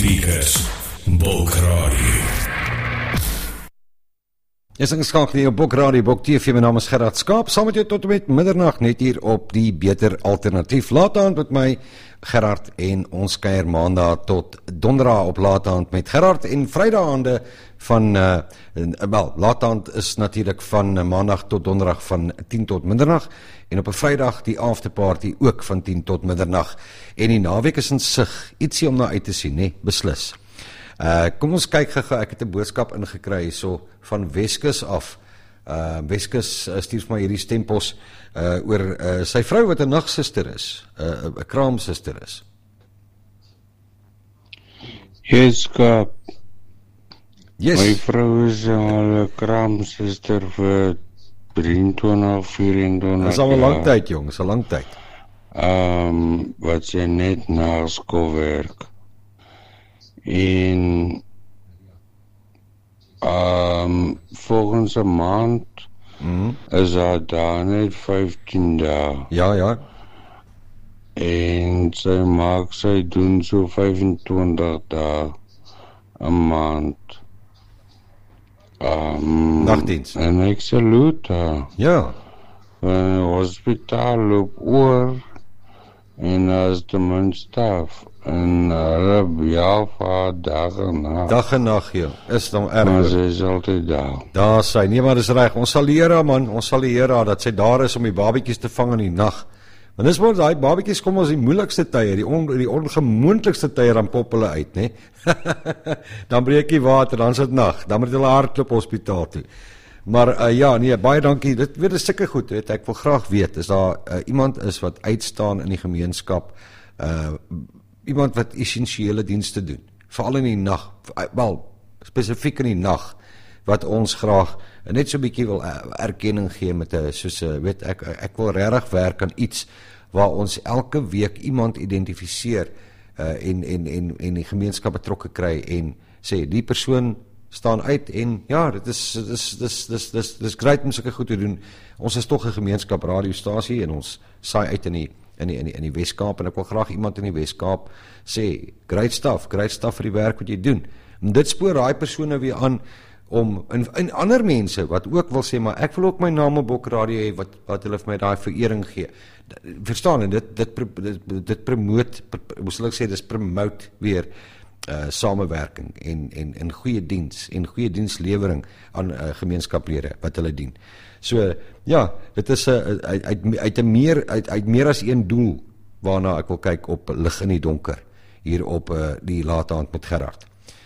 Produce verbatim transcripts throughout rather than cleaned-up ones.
speakers, Bok Radio. Jy is ingeskakel hier op Bok Radio, Bok T V, my naam is Gerard Skaap, saam met jou tot en met middernacht, net hier op die Beter Alternatief. Laataand met my, Gerard, en ons kuier maandag tot donderdag op laataand met Gerard, en vrydaande van, uh, wel, laataand is natuurlijk van maandag tot donderdag van tien tot middernacht, en op 'n Vrydag die afterparty ook van tien tot middernacht, en die naweek is in sig, ietsie om na uit te sien, nee, beslis. Uh, kom ons kyk gou, ek het 'n boodskap ingekry so van Weskus af. Uh, Weskus uh, stuur vir my hierdie stempos uh, oor uh, sy vrou wat 'n nagsuster is, 'n uh, kraamsuster is. Yes, Kap. Yes. My vrou is al 'n kraamsuster vir drieëntwintig, vierentwintig. Dis al 'n lang tyd, jong, dis 'n lang tyd. Ehm um, wat sy net na skool werk. En um, volgens een maand mm. is haar daar net vyftien dae. Ja, ja. En sy maak, sy doen so vyfentwintig dae een maand. Um, Nachtdienst. En ek salute haar. Ja. Want die hospitaal loop oor en as die min staf. En hulle ja vir dag en nacht. Dag en nacht, ja. Is dan erg. Maar sy is altyd daar. Daar sy, nee maar dis reg. Ons sal leer haar man, ons sal leer haar dat sy daar is om die babetjies te vang in die nag. Want dis maar daai babetjies kom ons die moeilikste tye, die on, die ongemoontlikste tye dan pop hulle uit, né? Dan breek die water, dan is dit nag. Dan moet hulle hardloop hospitaal toe. Maar uh, ja, nee, baie dankie. Dit weer 'n sulke goed, weet ek wil graag weet, is daar uh, iemand is wat uitstaan in die gemeenskap, uh iemand wat essensiële dienste doen, veral in die nag, wel, spesifiek in die nag, wat ons graag net so 'n bietjie wil erkenning gee met 'n, soos, weet ek, ek wil regtig werk aan iets, waar ons elke week iemand identifiseer, uh, en, en, en, en die gemeenskap betrokke kry, en sê, die persoon staan uit, en ja, dit is, dit is, dit is, dit is, dit is, dit is great om sulke goed te doen. Ons is toch 'n gemeenskap radiostasie, en ons saai uit in die in die, in die, in die Weskaap, en ek wil graag iemand in die Weskaap sê, great stuff, great stuff vir die werk wat jy doen. En dit spoor daai persone weer aan, om, en, en ander mense, wat ook wil sê, maar ek wil ook my naam op Bok Radio hê, wat, wat hulle vir my daai verering gee. Verstaan, en dit, dit, dit, dit promoot, hoe sal ek sê, dit promoot weer, Uh, samewerking en, en, en goeie diens en goeie dienslewering aan uh, gemeenskaplede wat hulle dien. So, ja, dit is uh, uit, uit, uit, meer, uit, uit meer as een doel waarna ek wil kyk op lig in die donker hier op uh, die laataand met Gerard.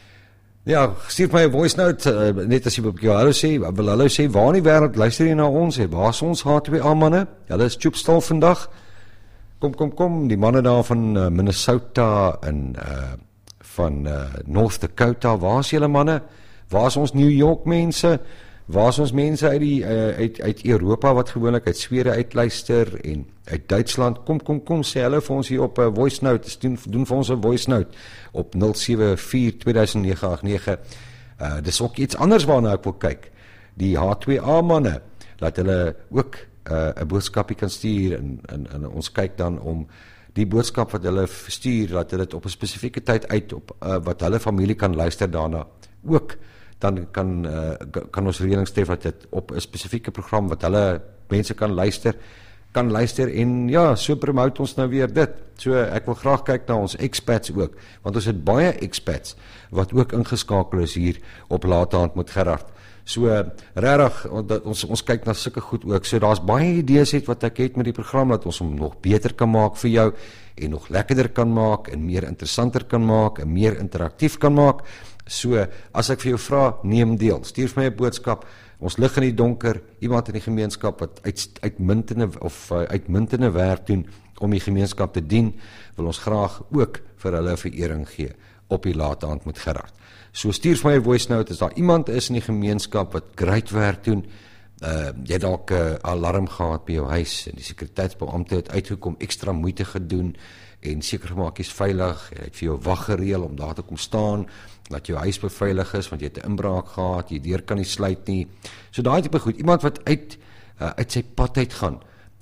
Ja, stuur my 'n voice note, uh, net as jy op jou hallo sê, wil hallo sê, waar in die wêreld luister jy na ons, hè, waar is ons H twee A manne? Hulle is Tjoepstal vandag. Kom, kom, kom, die manne daar van uh, Minnesota en uh, van uh, North Dakota, waar is julle manne? Waar is ons New York mense? Waar is ons mense uit, die, uh, uit, uit Europa wat gewoonlik uit Swede uitluister en uit Duitsland? Kom, kom, kom, sê hulle vir ons hier op 'n uh, voice note, doen, doen vir ons 'n voice note op nul sewe vier twee nege agt nege. Uh, dis ook iets anders waarna ek wil kyk. Die H twee A manne, laat hulle ook 'n uh, boodskapie kan stuur en, en, en ons kyk dan om die boodskap wat hulle stuur, dat hulle dit op 'n spesifieke tyd uit, op, uh, wat hulle familie kan luister daarna, ook, dan kan, uh, kan ons reëling tref dat dit op 'n spesifieke program, wat hulle mense kan luister, kan luister, en ja, so promote ons nou weer dit. So, ek wil graag kyk na ons expats ook, want ons het baie expats, wat ook ingeskakel is hier op Laataand met Gerard. So, regtig, ons, ons kyk na sulke goed ook, so daar's baie idees het wat ek het met die program, dat ons hom nog beter kan maak vir jou, en nog lekkerder kan maak, en meer interessanter kan maak, en meer interaktief kan maak. So, as ek vir jou vra, neem deel, stuur vir my 'n boodskap, ons lig in die donker, iemand in die gemeenskap wat uit, uitmuntende, of uh, uitmuntende werk doen, om die gemeenskap te dien, wil ons graag ook vir hulle verering gee, op die Laataand met Gerard. So stuur vir my 'n voice note, as daar iemand is in die gemeenskap wat great werk doen, uh, jy het dalk 'n uh, alarm gehad by jou huis, en die sekuriteitsbeampte het uitgekom, extra moeite gedoen, en seker gemaak is veilig, jy het vir jou wag gereël om daar te kom staan, dat jou huis beveilig is, want jy het 'n inbraak gehad, jy deur kan nie sluit nie. So daai tipe goed, iemand wat uit, uh, uit sy pad uit gaan,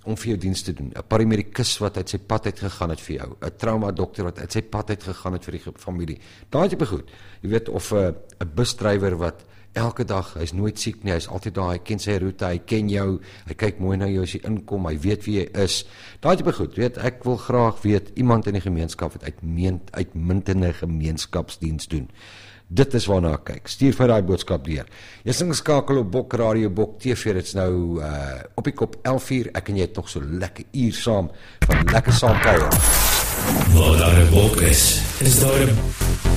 om vir jou diens te doen. 'n Paramedikus wat uit sy pad uit gegaan het vir jou, 'n trauma dokter wat uit sy pad uit gegaan het vir die familie. Daai tipe goed. Jy weet, of 'n uh, 'n busdrywer wat elke dag, hy's nooit siek nie, hy's altyd daar, hy ken sy roete, hy ken jou, hy kyk mooi na jou as jy inkom, hy weet wie jy is. Daai tipe goed, weet, ek wil graag weet iemand in die gemeenskap wat uitmeend, uitmuntende gemeenskapsdiens doen. Dit is waarna ek kyk. Stuur vir daai boodskap deur. Jy sing skakel op Bok Radio, Bok T V, dit's nou uh, op die kop elf uur, ek en jy het nog so lekker uur saam, van lekker saam kuier. Waar daar 'n bok is, is daar 'n